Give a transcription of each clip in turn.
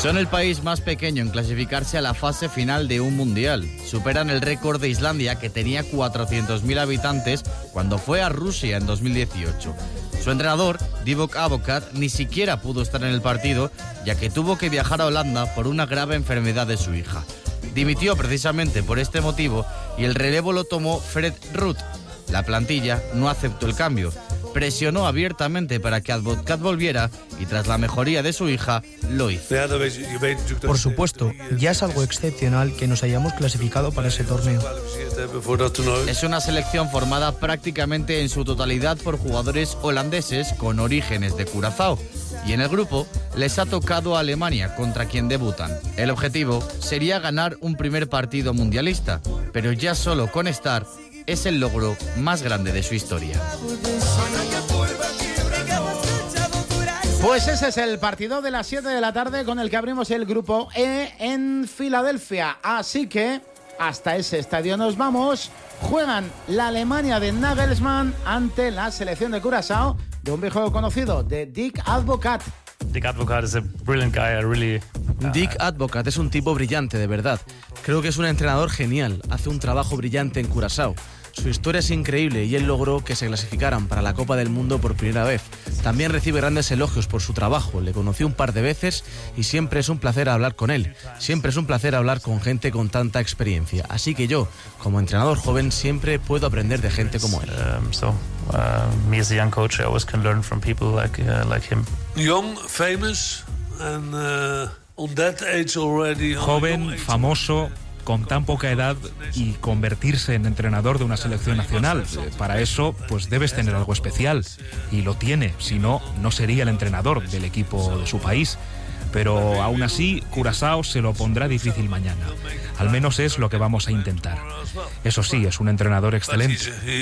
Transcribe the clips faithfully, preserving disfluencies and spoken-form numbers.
Son el país más pequeño en clasificarse a la fase final de un mundial. Superan el récord de Islandia, que tenía cuatrocientos mil habitantes cuando fue a Rusia en dos mil dieciocho. Su entrenador, Divock Advocaat, ni siquiera pudo estar en el partido, ya que tuvo que viajar a Holanda por una grave enfermedad de su hija. Dimitió precisamente por este motivo y el relevo lo tomó Fred Ruud. La plantilla no aceptó el cambio. Presionó abiertamente para que Advocaat volviera y tras la mejoría de su hija, lo hizo. Por supuesto, ya es algo excepcional que nos hayamos clasificado para ese torneo. Es una selección formada prácticamente en su totalidad por jugadores holandeses con orígenes de Curazao. Y en el grupo les ha tocado a Alemania, contra quien debutan. El objetivo sería ganar un primer partido mundialista, pero ya solo con estar es el logro más grande de su historia. Pues ese es el partido de las siete de la tarde con el que abrimos el grupo E en Filadelfia. Así que hasta ese estadio nos vamos. Juegan la Alemania de Nagelsmann ante la selección de Curazao de un viejo conocido, de Dick Advocaat. Dick Advocaat is a brilliant guy. I really uh... Dick Advocaat es un tipo brillante, de verdad. Creo que es un entrenador genial. Hace un trabajo brillante en Curazao. Su historia es increíble y él logró que se clasificaran para la Copa del Mundo por primera vez. También recibe grandes elogios por su trabajo. Le conocí un par de veces y siempre es un placer hablar con él. Siempre es un placer hablar con gente con tanta experiencia. Así que yo, como entrenador joven, siempre puedo aprender de gente como él. Um, so, uh, me as a young coach, I always can learn from people like uh, like him. Young, famous, and uh, on that age already. Joven, famoso, con tan poca edad y convertirse en entrenador de una selección nacional. Para eso, pues debes tener algo especial. Y lo tiene, si no, no sería el entrenador del equipo de su país. Pero aún así, Curazao se lo pondrá difícil mañana. Al menos es lo que vamos a intentar. Eso sí, es un entrenador excelente.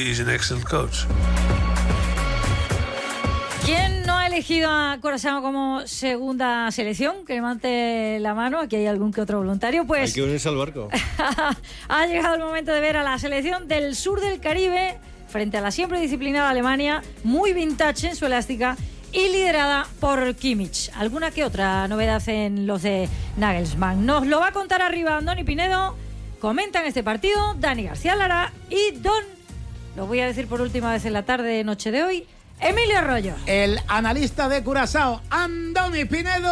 ¿Quién no ha elegido a Curazao como segunda selección? Que levante la mano, aquí hay algún que otro voluntario. Pues hay que unirse al barco. Ha llegado el momento de ver a la selección del sur del Caribe frente a la siempre disciplinada Alemania, muy vintage en su elástica y liderada por Kimmich. Alguna que otra novedad en los de Nagelsmann. Nos lo va a contar arriba Andoni Pinedo. Comentan este partido Dani García Lara y Don, lo voy a decir por última vez en la tarde, noche de hoy, Emilio Arroyo. El analista de Curazao, Andoni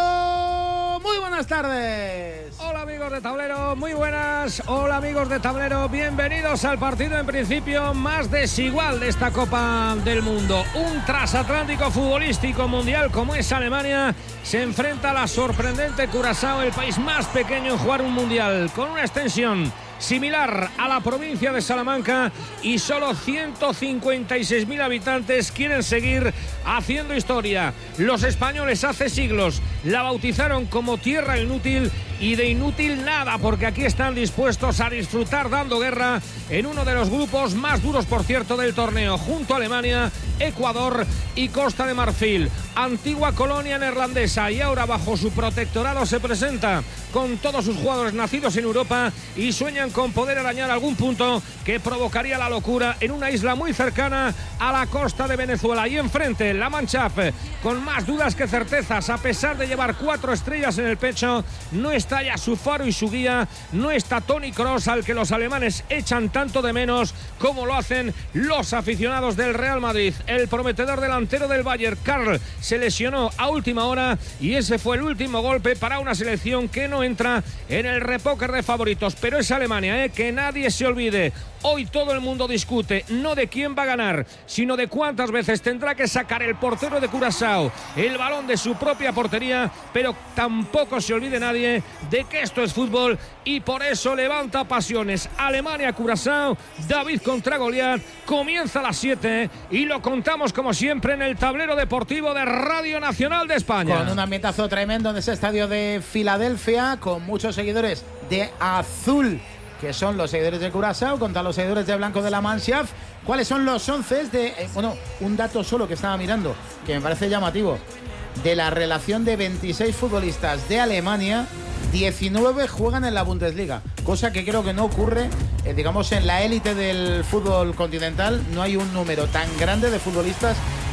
Pinedo. Muy buenas tardes. Hola amigos de Tablero, muy buenas. Hola amigos de Tablero, bienvenidos al partido en principio más desigual de esta Copa del Mundo. Un transatlántico futbolístico mundial como es Alemania se enfrenta a la sorprendente Curazao, el país más pequeño en jugar un mundial, con una extensión similar a la provincia de Salamanca y solo ciento cincuenta y seis mil habitantes. Quieren seguir haciendo historia. Los españoles hace siglos la bautizaron como tierra inútil y de inútil nada, porque aquí están dispuestos a disfrutar dando guerra en uno de los grupos más duros, por cierto, del torneo, junto a Alemania, Ecuador y Costa de Marfil. Antigua colonia neerlandesa y ahora bajo su protectorado se presenta con todos sus jugadores nacidos en Europa y sueñan con poder arañar algún punto que provocaría la locura en una isla muy cercana a la costa de Venezuela. Y enfrente la Mannschaft, con más dudas que certezas, a pesar de llevar cuatro estrellas en el pecho, no está ya su faro y su guía, no está Toni Kroos, al que los alemanes echan tanto de menos como lo hacen los aficionados del Real Madrid. El prometedor delantero del Bayern, Karl, se lesionó a última hora y ese fue el último golpe para una selección que no entra en el repóquer de favoritos. Pero es Alemania, ¿eh? Que nadie se olvide. Hoy todo el mundo discute no de quién va a ganar, sino de cuántas veces tendrá que sacar el portero de Curazao el balón de su propia portería, pero tampoco se olvide nadie de que esto es fútbol y por eso levanta pasiones. Alemania-Curazao, David contra Goliat, comienza a las siete y lo contamos como siempre en el tablero deportivo de Radio Nacional de España. Con un ambientazo tremendo en ese estadio de Filadelfia, con muchos seguidores de azul, que son los seguidores de Curazao, contra los seguidores de blanco de la Mannschaft. ¿Cuáles son los once de...? Eh, bueno, un dato solo que estaba mirando, que me parece llamativo. De la relación de veintiséis futbolistas de Alemania, diecinueve juegan en la Bundesliga, cosa que creo que no ocurre, eh, digamos, en la élite del fútbol continental. No hay un número tan grande de futbolistas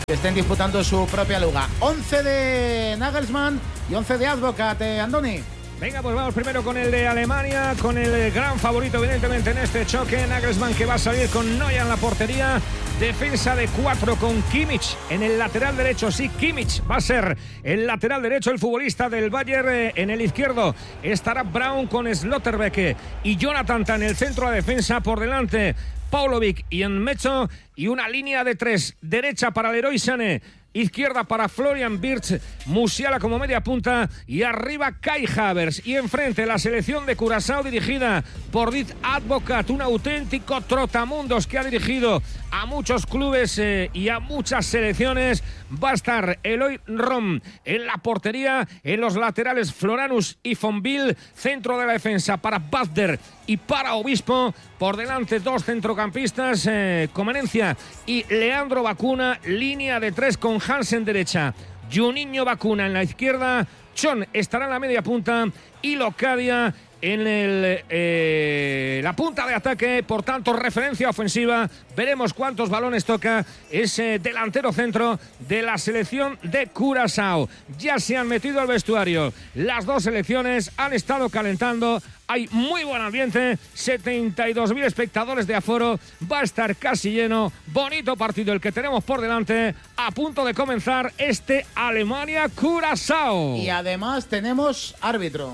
que estén disputando su propia liga. once de Nagelsmann y once de Advocat, eh, Andoni. Venga, pues vamos primero con el de Alemania, con el gran favorito evidentemente en este choque, Nagelsmann, que va a salir con Neuer en la portería, defensa de cuatro con Kimmich en el lateral derecho. Sí, Kimmich va a ser el lateral derecho, el futbolista del Bayern. En el izquierdo estará Braun con Slotterbeck y Jonathan en el centro de defensa, por delante Paulovic y Enmecho, y una línea de tres, derecha para Leroy Sané, izquierda para Florian Wirtz, Musiala como media punta y arriba Kai Havertz. Y enfrente la selección de Curazao dirigida por Dietz Advocat, un auténtico trotamundos que ha dirigido a muchos clubes eh, y a muchas selecciones. Va a estar Eloy Rom en la portería, en los laterales Floranus y Fonville, centro de la defensa para Bazder y para Obispo, por delante dos centrocampistas, eh, Comenencia y Leandro Bacuna, línea de tres con Hansen derecha, Juninho Bacuna en la izquierda, Chon estará en la media punta y Locadia en el, eh, la punta de ataque. Por tanto, referencia ofensiva. Veremos cuántos balones toca ese delantero centro de la selección de Curazao. Ya se han metido al vestuario las dos selecciones, han estado calentando. Hay muy buen ambiente, setenta y dos mil espectadores de aforo, va a estar casi lleno. Bonito partido el que tenemos por delante, a punto de comenzar este Alemania-Curazao. Y además tenemos árbitro.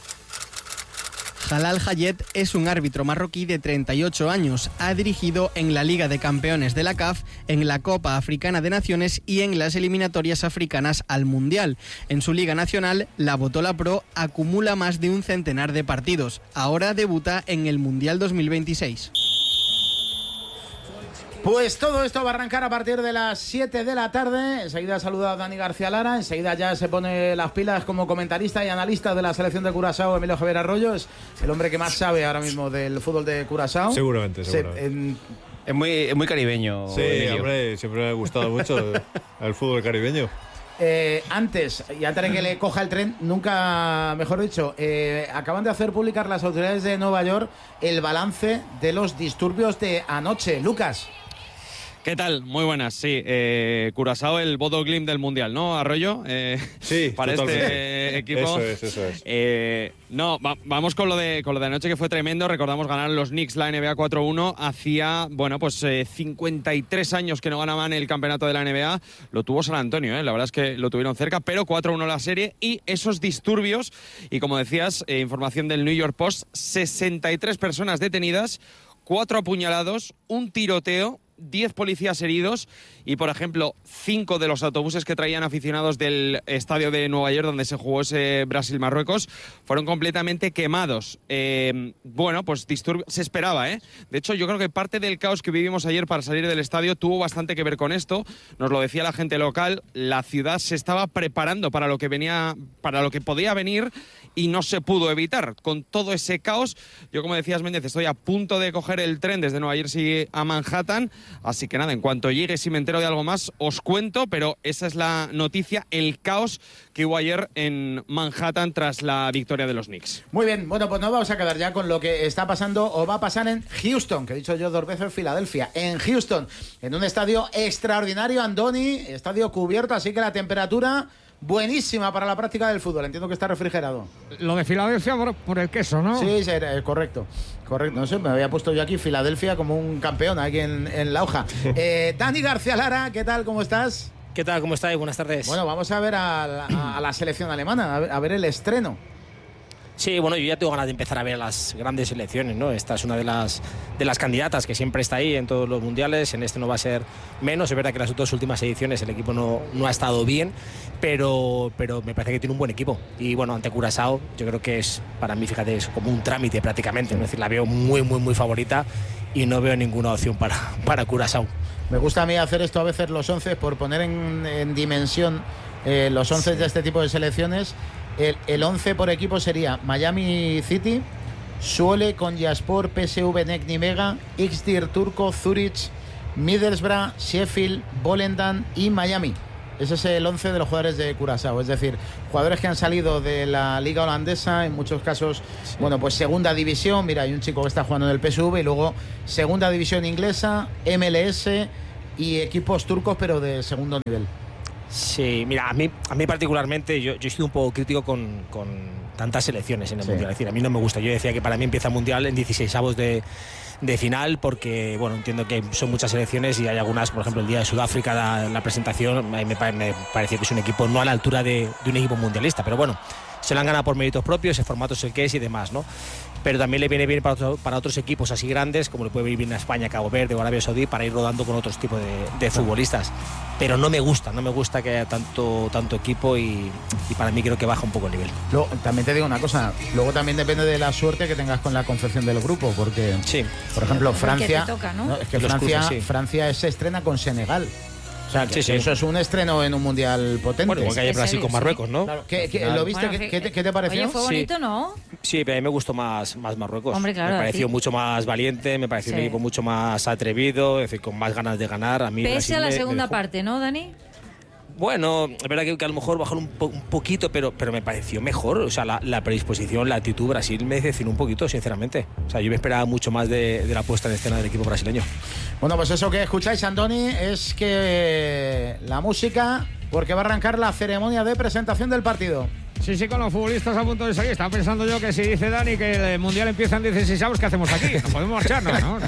Jalal Hayet es un árbitro marroquí de treinta y ocho años. Ha dirigido en la Liga de Campeones de la C A F, en la Copa Africana de Naciones y en las eliminatorias africanas al Mundial. En su Liga Nacional, la Botola Pro acumula más de un centenar de partidos. Ahora debuta en el Mundial dos mil veintiséis. Pues todo esto va a arrancar a partir de las siete de la tarde. Enseguida saluda a Dani García Lara. Enseguida ya se pone las pilas como comentarista y analista de la selección de Curazao. Emilio Javier Arroyo es el hombre que más sabe ahora mismo del fútbol de Curazao. Seguramente, seguramente. Se, en... Es muy, es muy caribeño. Sí, Emilio. Hombre, siempre me ha gustado mucho el fútbol caribeño. Eh, antes, y antes de que le coja el tren, nunca mejor dicho, eh, acaban de hacer publicar las autoridades de Nueva York el balance de los disturbios de anoche. Lucas. ¿Qué tal? Muy buenas, sí. Eh, Curazao, el Bodo Glimt del Mundial, ¿no, Arroyo? Eh, sí, para totalmente. este equipo. Eso es, eso es. Eh, no, va, vamos con lo de con lo de anoche, que fue tremendo. Recordamos ganar los Knicks la N B A cuatro uno. Hacía, bueno, pues eh, cincuenta y tres años que no ganaban el campeonato de la N B A. Lo tuvo San Antonio, ¿eh? La verdad es que lo tuvieron cerca, pero cuatro uno la serie. Y esos disturbios, y como decías, eh, información del New York Post, sesenta y tres personas detenidas, cuatro apuñalados, un tiroteo, diez policías heridos y, por ejemplo, cinco de los autobuses que traían aficionados del estadio de Nueva York donde se jugó ese Brasil-Marruecos fueron completamente quemados. Eh, bueno, pues disturbio se esperaba, ¿eh? De hecho, yo creo que parte del caos que vivimos ayer para salir del estadio tuvo bastante que ver con esto. Nos lo decía la gente local, la ciudad se estaba preparando para lo que venía, para lo que podía venir y no se pudo evitar. Con todo ese caos, yo, como decías, Méndez, estoy a punto de coger el tren desde Nueva Jersey a Manhattan. Así que nada, en cuanto llegue, si me entero de algo más, os cuento, pero esa es la noticia, el caos que hubo ayer en Manhattan tras la victoria de los Knicks. Muy bien, bueno, pues nos vamos a quedar ya con lo que está pasando o va a pasar en Houston, que he dicho yo dos veces Filadelfia, en Houston, en un estadio extraordinario, Andoni, estadio cubierto, así que la temperatura buenísima para la práctica del fútbol. Entiendo que está refrigerado. Lo de Filadelfia por, por el queso, ¿no? Sí, sí, correcto. Correcto. No sé, me había puesto yo aquí Filadelfia como un campeón aquí en, en la hoja. Eh, Dani García Lara, ¿qué tal? ¿Cómo estás? ¿Qué tal? ¿Cómo estáis? Buenas tardes. Bueno, vamos a ver a la, a, a la selección alemana, a ver, a ver el estreno. Sí, bueno, yo ya tengo ganas de empezar a ver las grandes selecciones, ¿no? Esta es una de las de las candidatas que siempre está ahí en todos los mundiales, en este no va a ser menos. Es verdad que en las dos últimas ediciones el equipo no, no ha estado bien, pero, pero me parece que tiene un buen equipo. Y bueno, ante Curazao yo creo que es, para mí, fíjate, es como un trámite prácticamente, es decir, la veo muy, muy, muy favorita y no veo ninguna opción para, para Curazao. Me gusta a mí hacer esto a veces los once por poner en, en dimensión eh, los once sí. de este tipo de selecciones. El, el once por equipo sería Miami City, Suole, Konyaspor, P S V, Nek Nimega, Xdir Turco, Zurich, Middlesbrough, Sheffield, Volendam y Miami. Ese es el once de los jugadores de Curazao, es decir, jugadores que han salido de la liga holandesa, en muchos casos, sí. bueno, pues segunda división. Mira, hay un chico que está jugando en el P S V y luego segunda división inglesa, M L S, y equipos turcos, pero de segundo nivel. Sí, mira, a mí, a mí particularmente, yo, yo he sido un poco crítico con, con tantas selecciones en el Sí. Mundial. Es decir, a mí no me gusta. Yo decía que para mí empieza el Mundial en dieciseisavos de, de final, porque, bueno, entiendo que son muchas selecciones y hay algunas, por ejemplo, el día de Sudáfrica, la, la presentación, a mí me, pa- me pareció que es un equipo no a la altura de, de un equipo mundialista, pero bueno, se lo han ganado por méritos propios, el formato es el que es y demás, ¿no? Pero también le viene bien para, otro- para otros equipos así grandes, como le puede venir bien a España, Cabo Verde o Arabia Saudí, para ir rodando con otros tipos de, de futbolistas. Pero no me gusta, no me gusta que haya tanto, tanto equipo y, y para mí creo que baja un poco el nivel. Luego, también te digo una cosa, luego también depende de la suerte que tengas con la confección del grupo, porque, sí. por ejemplo, Porque Francia, te toca, ¿no? ¿no? Es que Los Francia, cruces, sí. Francia se estrena con Senegal. O sea, que, Sí, sí. que eso es un estreno en un mundial potente. Bueno, igual que hay Es Brasil serio, con sí. Marruecos, ¿no? Claro, ¿qué- qué- ¿Lo viste? Bueno, ¿Qué, fi- qué te, qué te pareció? Oye, fue bonito, ¿no? Sí, pero a mí me gustó más, más Marruecos. Hombre, claro, me pareció sí. mucho más valiente, me pareció un Sí. equipo mucho más atrevido, es decir, con más ganas de ganar. A mí Pese Brasil a la me- me segunda dejó- parte, ¿no, Dani? Bueno, es verdad que, que a lo mejor bajaron un, po- un poquito, pero, pero me pareció mejor. O sea, la, la predisposición, la actitud Brasil me decepcionó un poquito, sinceramente. O sea, yo me esperaba mucho más de, de la puesta en escena del equipo brasileño. Bueno, pues eso que escucháis, Andoni, es que la música, porque va a arrancar la ceremonia de presentación del partido. Sí, sí, con los futbolistas a punto de salir. Estaba pensando yo que si dice Dani que el Mundial empieza en dieciseisavos, ¿qué hacemos aquí? No podemos marcharnos, ¿no?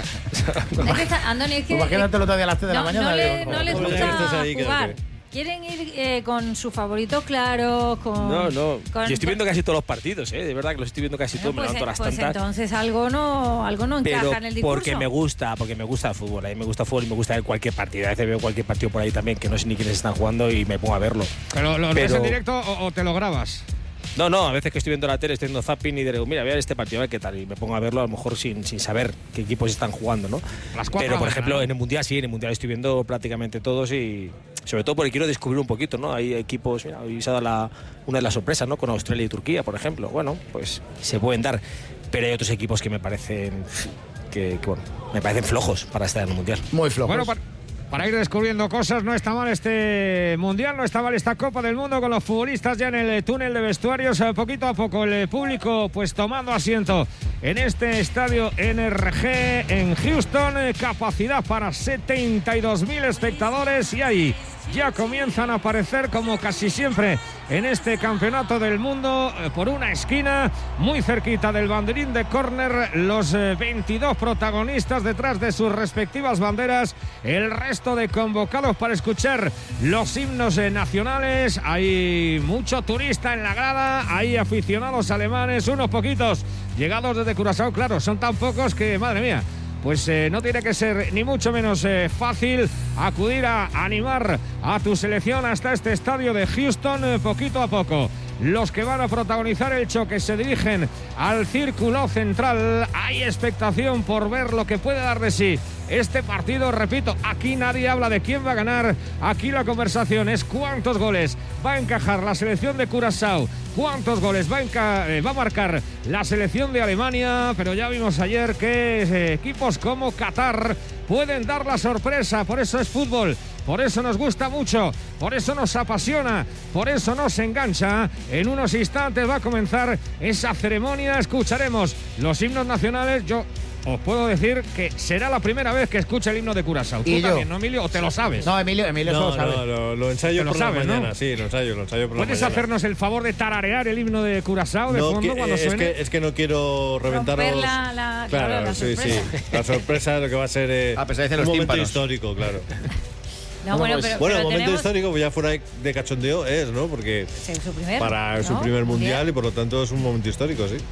Es que está- Andoni, es que... Imagínatelo todavía a las tres de la no, mañana. no, le- digo, no les joder. gusta ahí, jugar. quédate. Quieren ir eh, con su favorito claro, con... No, no. con- Yo estoy viendo casi todos los partidos, ¿eh? De verdad que los estoy viendo casi Bueno, todos, me pues, levanto a las pues tantas. entonces algo no, algo no encaja Pero en el discurso. porque me gusta, porque me gusta el fútbol. A mí me gusta el fútbol y me gusta ver cualquier partido. A veces veo cualquier partido por ahí también que no sé ni quiénes están jugando y me pongo a verlo. ¿Pero lo ves Pero- en directo o, o te lo grabas? No, no, a veces que estoy viendo la tele, estoy viendo zapping y digo, mira, voy a ver este partido, a ver qué tal. Y me pongo a verlo a lo mejor sin, sin saber qué equipos están jugando, ¿no? Las cuatro Pero, de por la ejemplo, mañana, en el Mundial sí, en el Mundial estoy viendo prácticamente todos y sobre todo porque quiero descubrir un poquito, ¿no? Hay equipos, mira, hoy se ha dado la, una de las sorpresas, ¿no? Con Australia y Turquía, por ejemplo. Bueno, pues se pueden dar, pero hay otros equipos que me parecen que, que, bueno, me parecen flojos para estar en el Mundial. Muy flojos. Bueno, para, para ir descubriendo cosas, no está mal este Mundial, no está mal esta Copa del Mundo con los futbolistas ya en el túnel de vestuarios, eh, poquito a poco el público pues tomando asiento en este estadio N R G en Houston, eh, capacidad para setenta y dos mil espectadores y ahí ya comienzan a aparecer como casi siempre en este campeonato del mundo eh, por una esquina muy cerquita del banderín de córner los eh, veintidós protagonistas detrás de sus respectivas banderas, el resto de convocados para escuchar los himnos eh, nacionales. Hay mucho turista en la grada, hay aficionados alemanes, unos poquitos llegados desde Curazao, claro, son tan pocos que madre mía. Pues eh, no tiene que ser ni mucho menos eh, fácil acudir a animar a tu selección hasta este estadio de Houston eh, poquito a poco. Los que van a protagonizar el choque se dirigen al círculo central. Hay expectación por ver lo que puede dar de sí este partido. Repito, aquí nadie habla de quién va a ganar. Aquí la conversación es cuántos goles va a encajar la selección de Curazao, cuántos goles va a, enca- eh, va a marcar la selección de Alemania. Pero ya vimos ayer que eh, equipos como Qatar pueden dar la sorpresa. Por eso es fútbol, por eso nos gusta mucho, por eso nos apasiona, por eso nos engancha. En unos instantes va a comenzar esa ceremonia, escucharemos los himnos nacionales. Yo os puedo decir que será la primera vez que escuche el himno de Curazao. Tú Y yo. también, ¿no, Emilio? ¿O te lo sabes? No, Emilio, Emilio eso No, lo sabe. no, lo, lo ensayo Te lo por sabes, la ¿no? mañana, sí, lo ensayo, lo ensayo por la ¿Puedes mañana. hacernos el favor de tararear el himno de Curazao de No, fondo que- cuando es, suene? que, es que no quiero reventaros. Romper la- la- claro, claro, la sí, sorpresa. sí. La sorpresa es lo que va a ser eh, Ah, pensaba que un los momento tímpanos. histórico, claro. No, bueno, pero, bueno, pero momento tenemos- histórico, pues ya fuera de cachondeo es, ¿no? Porque Sí, su primer, para su ¿no? primer mundial y por lo tanto es un momento histórico, sí.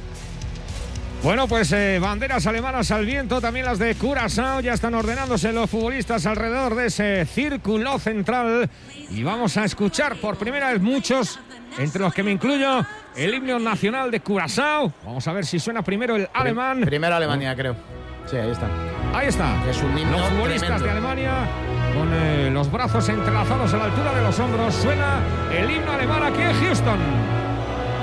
Bueno, pues eh, banderas alemanas al viento, también las de Curazao. Ya están ordenándose los futbolistas alrededor de ese círculo central. Y vamos a escuchar por primera vez muchos, entre los que me incluyo, el himno nacional de Curazao. Vamos a ver si suena primero el alemán. Primero Alemania, creo. Sí, ahí está. Ahí está. Es un himno Los futbolistas tremendo. de Alemania con eh, los brazos entrelazados a la altura de los hombros. Suena el himno alemán aquí en Houston.